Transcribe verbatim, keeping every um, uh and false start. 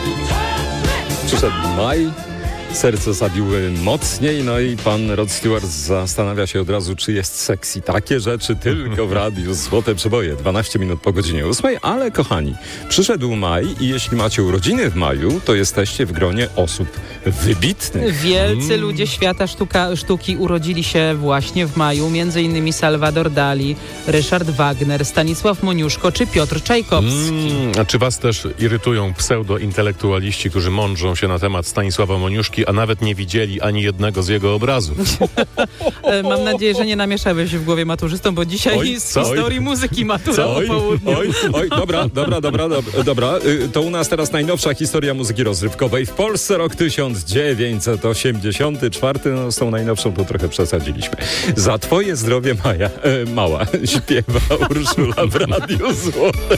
Przyszedł maj, serce zabiły mocniej, no i pan Rod Stewart zastanawia się od razu, czy jest sexy. Takie rzeczy tylko w radiu. Złote przeboje, dwanaście minut po godzinie ósmej, ale kochani, przyszedł maj i jeśli macie urodziny w maju, to jesteście w gronie osób wybitnych. Wielcy mm. ludzie świata sztuka, sztuki urodzili się właśnie w maju, między innymi Salvador Dali, Ryszard Wagner, Stanisław Moniuszko czy Piotr Czajkowski. Mm, a czy was też irytują pseudointelektualiści, którzy mądrzą się na temat Stanisława Moniuszki, a nawet nie widzieli ani jednego z jego obrazów? Mam nadzieję, że nie namieszałeś się w głowie maturzystom, bo dzisiaj Oj, z co? historii muzyki matura Oj, po południu. Oj, oj, dobra, dobra, dobra, dobra, dobra. To u nas teraz najnowsza historia muzyki rozrywkowej. W Polsce rok tysiąc dziewięćset osiemdziesiąty czwarty, no z tą najnowszą to trochę przesadziliśmy. Za twoje zdrowie Maja, e, mała śpiewa Urszula w Radiu Złote.